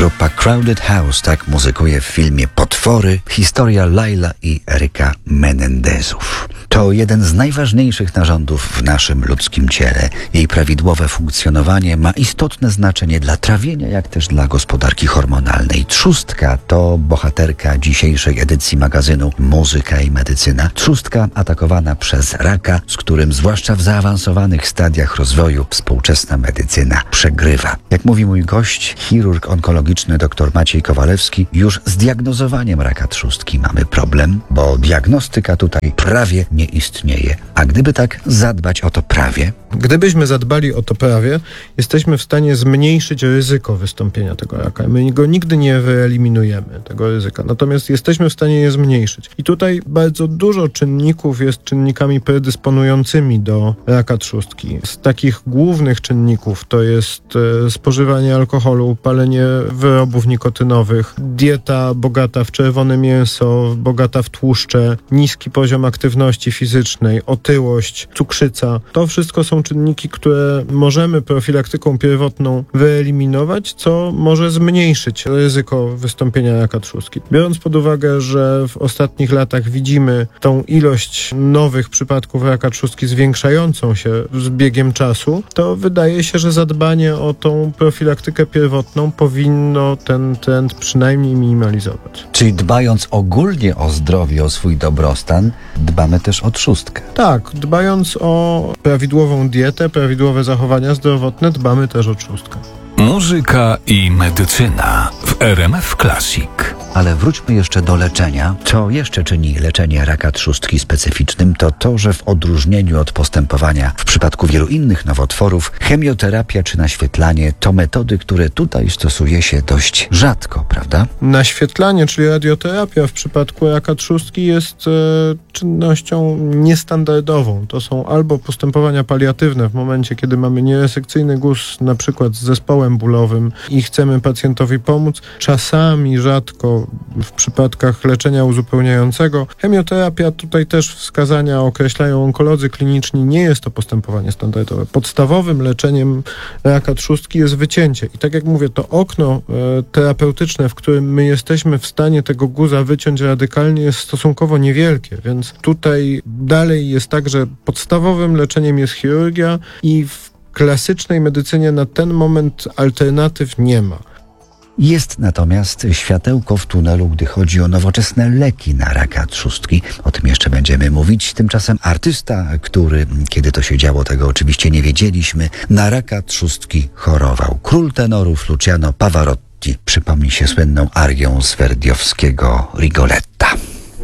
Grupa Crowded House tak muzykuje w filmie Potwory, historia Laila i Eryka Menendezów. To jeden z najważniejszych narządów w naszym ludzkim ciele. Jej prawidłowe funkcjonowanie ma istotne znaczenie dla trawienia, jak też dla gospodarki hormonalnej. Trzustka to bohaterka dzisiejszej edycji magazynu Muzyka i Medycyna. Trzustka atakowana przez raka, z którym zwłaszcza w zaawansowanych stadiach rozwoju współczesna medycyna przegrywa. Jak mówi mój gość, chirurg onkologiczny dr Maciej Kowalewski, już z diagnozowaniem raka trzustki mamy problem, bo diagnostyka tutaj prawie nie istnieje. A gdyby tak zadbać o to prawie? Gdybyśmy zadbali o to prawie, jesteśmy w stanie zmniejszyć ryzyko wystąpienia tego raka. My go nigdy nie wyeliminujemy, tego ryzyka. Natomiast jesteśmy w stanie je zmniejszyć. I tutaj bardzo dużo czynników jest czynnikami predysponującymi do raka trzustki. Z takich głównych czynników to jest spożywanie alkoholu, palenie wyrobów nikotynowych, dieta bogata w czerwone mięso, bogata w tłuszcze, niski poziom aktywności fizycznej, otyłość, cukrzyca. To wszystko są czynniki, które możemy profilaktyką pierwotną wyeliminować, co może zmniejszyć ryzyko wystąpienia raka trzustki. Biorąc pod uwagę, że w ostatnich latach widzimy tą ilość nowych przypadków raka trzustki zwiększającą się z biegiem czasu, to wydaje się, że zadbanie o tą profilaktykę pierwotną powinno ten trend przynajmniej minimalizować. Czyli dbając ogólnie o zdrowie, o swój dobrostan, dbamy też o trzustkę. Tak, dbając o prawidłową dietę, prawidłowe zachowania zdrowotne, dbamy też o trzustkę. Muzyka i medycyna w RMF Classic. Ale wróćmy jeszcze do leczenia. Co jeszcze czyni leczenie raka trzustki specyficznym, to to, że w odróżnieniu od postępowania w przypadku wielu innych nowotworów, chemioterapia czy naświetlanie to metody, które tutaj stosuje się dość rzadko, prawda? Naświetlanie, czyli radioterapia w przypadku raka trzustki jest czynnością niestandardową. To są albo postępowania paliatywne w momencie, kiedy mamy nieresekcyjny guz, na przykład z zespołem bólowym i chcemy pacjentowi pomóc. Czasami, rzadko w przypadkach leczenia uzupełniającego. Chemioterapia, tutaj też wskazania określają onkolodzy kliniczni, nie jest to postępowanie standardowe. Podstawowym leczeniem raka trzustki jest wycięcie. I tak jak mówię, to okno terapeutyczne, w którym my jesteśmy w stanie tego guza wyciąć radykalnie, jest stosunkowo niewielkie, więc tutaj dalej jest tak, że podstawowym leczeniem jest chirurgia i w klasycznej medycynie na ten moment alternatyw nie ma. Jest natomiast światełko w tunelu, gdy chodzi o nowoczesne leki na raka trzustki. O tym jeszcze będziemy mówić. Tymczasem artysta, który, kiedy to się działo, tego oczywiście nie wiedzieliśmy, na raka trzustki chorował. Król tenorów Luciano Pavarotti przypomni się słynną arią z verdiowskiego Rigoletto.